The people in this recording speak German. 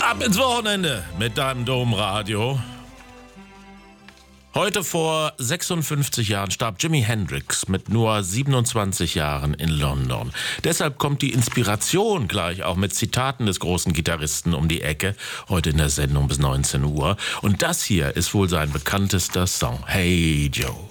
Ab ins Wochenende mit deinem Domradio. Heute vor 56 Jahren starb Jimi Hendrix mit nur 27 Jahren in London. Deshalb kommt die Inspiration gleich auch mit Zitaten des großen Gitarristen um die Ecke, heute in der Sendung bis 19 Uhr. Und das hier ist wohl sein bekanntester Song, Hey Joe.